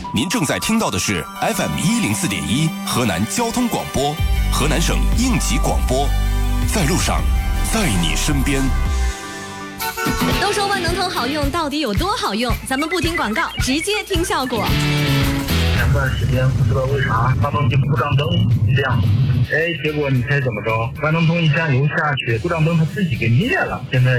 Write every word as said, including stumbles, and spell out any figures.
您正在听到的是 F M 一零四点一河南交通广播，河南省应急广播，在路上，在你身边。 都说万能通好用，到底有多好用？咱们不听广告，直接听效果。 前段时间不知道为啥发动机故障灯亮，哎，结果你猜怎么着？万能通一加油下去，故障灯它自己给灭了。现在